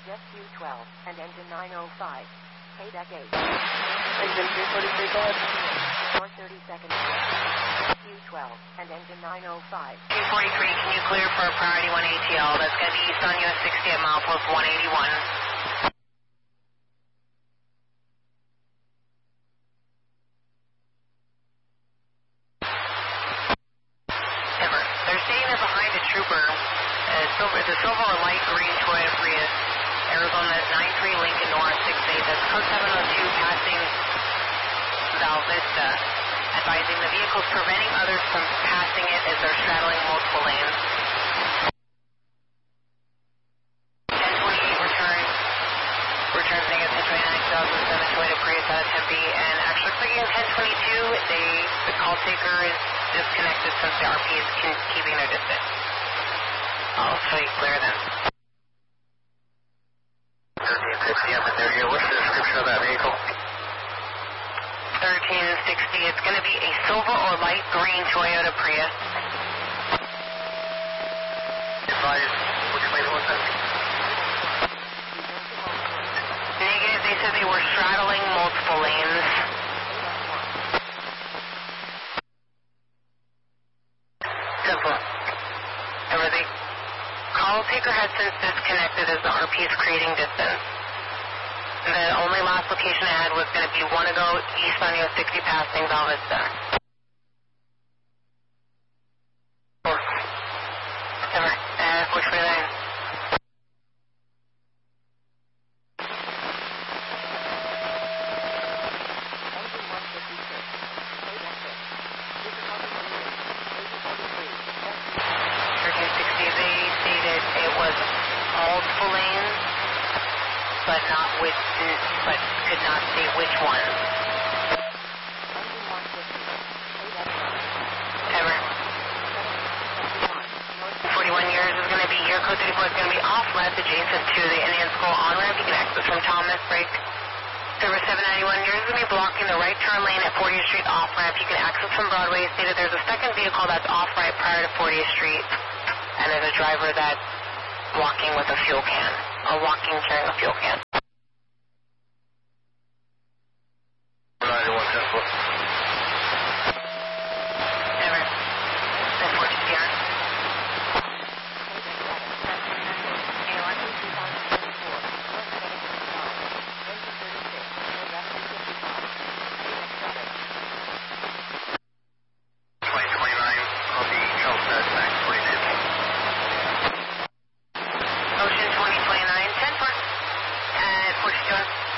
Jet Q12 and engine 905. Payback 8. Engine 243, go ahead. 430 seconds. Q12 and engine 905. 243, can you clear for priority 1 ATL? That's going to be east on US 60 at milepost 181. They're saying they're behind a trooper. The silver or light green Toyota Prius, Arizona 93 Lincoln Nora 68. That's code 702 passing Val Vista. Advising the vehicle's preventing others from passing it as they're straddling multiple lanes. 1028 returns negative 1029 2007 Toyota Prius out of Tempe, and actually clicking 1022, the call taker is disconnected since the RP is keeping their distance. I'll show you clear then. 1360 up in there here. What's the description of that vehicle? 1360, it's going to be a silver or light green Toyota Prius. Advise which way was that? Negative, they said they were straddling multiple lanes. Simple. The call taker has since disconnected as the RP is creating distance. The only last location I had was going to be one ago east on US 60 passing Val Vista. Which way lane? Engine 156. Payback 6. Difficulty rating. 8043. 1360, they stated it was multiple lanes, but could not say which one. Engine 150. Payback 7. Ever. 41 years is going to be year code 34 is going to be off left adjacent to the Indian School on ramp. You can exit from Thomas Break. Service 791 years is going to be blocking the right turn lane at 40th Street off ramp. You can exit from Broadway. Stated there's a second vehicle that's off right prior to 40th Street, and there's a driver that's walking with a fuel can, or walking carrying a fuel can. 91 Temple. Ever. 1040 CR. Ocean 2029, 10 at 42.